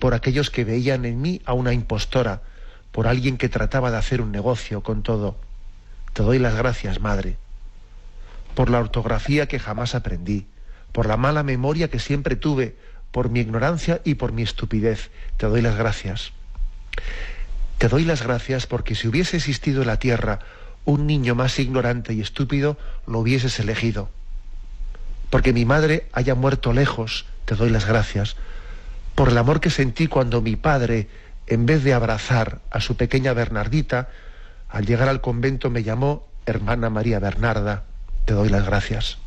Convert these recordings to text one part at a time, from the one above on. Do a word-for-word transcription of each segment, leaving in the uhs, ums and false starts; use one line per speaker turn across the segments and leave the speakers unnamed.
por aquellos que veían en mí a una impostora, por alguien que trataba de hacer un negocio con todo. Te doy las gracias, Madre, por la ortografía que jamás aprendí, por la mala memoria que siempre tuve, por mi ignorancia y por mi estupidez. Te doy las gracias. Te doy las gracias porque si hubiese existido en la tierra un niño más ignorante y estúpido, lo hubieses elegido. Porque mi madre haya muerto lejos, te doy las gracias. Por el amor que sentí cuando mi padre, en vez de abrazar a su pequeña Bernardita, al llegar al convento me llamó hermana María Bernarda. Te doy las gracias.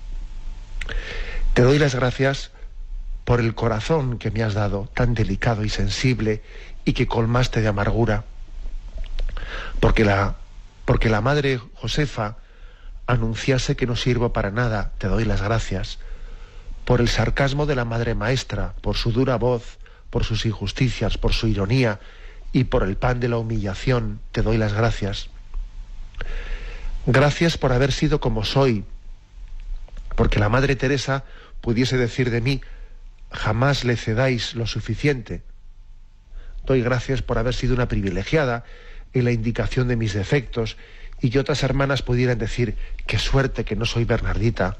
Te doy las gracias por el corazón que me has dado, tan delicado y sensible, y que colmaste de amargura. Porque la, porque la madre Josefa anunciase que no sirvo para nada, te doy las gracias. Por el sarcasmo de la madre maestra, por su dura voz, por sus injusticias, por su ironía, y por el pan de la humillación, te doy las gracias. Gracias por haber sido como soy, porque la Madre Teresa pudiese decir de mí, jamás le cedáis lo suficiente. Doy gracias por haber sido una privilegiada en la indicación de mis defectos y que otras hermanas pudieran decir, qué suerte que no soy Bernardita.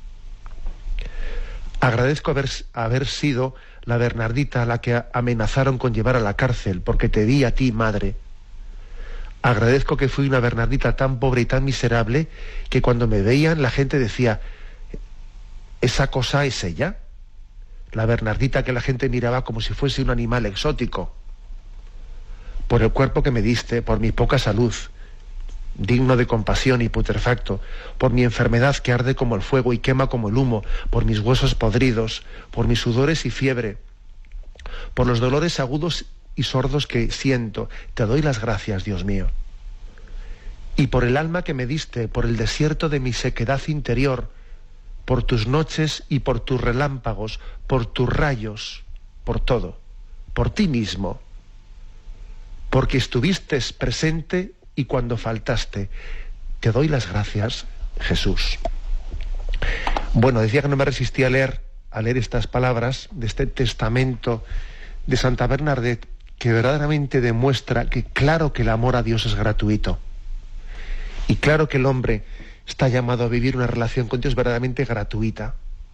Agradezco haber, haber sido la Bernardita a la que amenazaron con llevar a la cárcel, porque te di a ti, Madre. Agradezco que fui una Bernardita tan pobre y tan miserable que cuando me veían la gente decía, ¿esa cosa es ella? La Bernardita que la gente miraba como si fuese un animal exótico. Por el cuerpo que me diste, por mi poca salud, digno de compasión y putrefacto, por mi enfermedad que arde como el fuego y quema como el humo, por mis huesos podridos, por mis sudores y fiebre, por los dolores agudos y sordos que siento, te doy las gracias, Dios mío. Y por el alma que me diste, por el desierto de mi sequedad interior, por tus noches y por tus relámpagos, por tus rayos, por todo, por ti mismo, porque estuviste presente y cuando faltaste, te doy las gracias, Jesús. Bueno, decía que no me resistí a leer, a leer estas palabras de este testamento de Santa Bernadette, que verdaderamente demuestra que claro que el amor a Dios es gratuito. Y claro que el hombre está llamado a vivir una relación con Dios verdaderamente gratuita.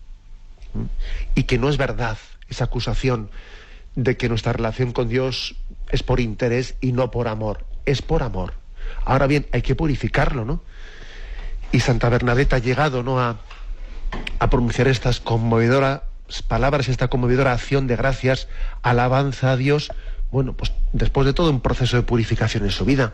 Y que no es verdad esa acusación de que nuestra relación con Dios es por interés y no por amor. Es por amor. Ahora bien, hay que purificarlo, ¿no? Y Santa Bernadette ha llegado, ¿no?, a, a pronunciar estas conmovedoras palabras, esta conmovedora acción de gracias, alabanza a Dios, bueno, pues después de todo un proceso de purificación en su vida.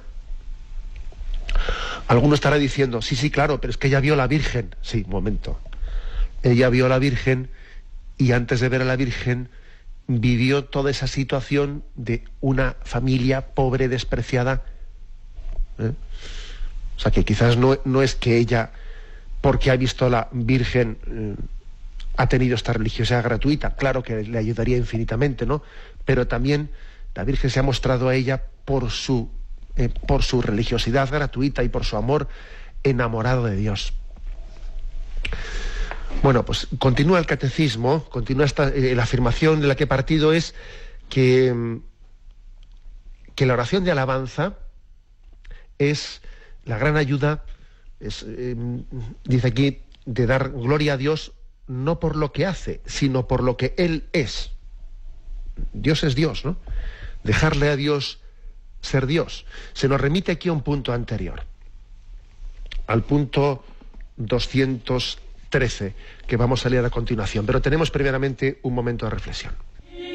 Alguno estará diciendo, sí, sí, claro, pero es que ella vio a la Virgen. Sí, un momento. Ella vio a la Virgen y antes de ver a la Virgen vivió toda esa situación de una familia pobre, despreciada. ¿Eh? O sea, que quizás no, no es que ella, porque ha visto a la Virgen, eh, ha tenido esta religiosidad gratuita. Claro que le ayudaría infinitamente, ¿no? Pero también la Virgen se ha mostrado a ella por su, eh, por su religiosidad gratuita y por su amor enamorado de Dios. Bueno, pues continúa el catecismo, continúa esta, eh, la afirmación de la que he partido es que, que la oración de alabanza es la gran ayuda, es, eh, dice aquí, de dar gloria a Dios no por lo que hace, sino por lo que Él es. Dios es Dios, ¿no? Dejarle a Dios ser Dios. Se nos remite aquí a un punto anterior, al punto doscientos trece, que vamos a leer a continuación. Pero tenemos primeramente un momento de reflexión.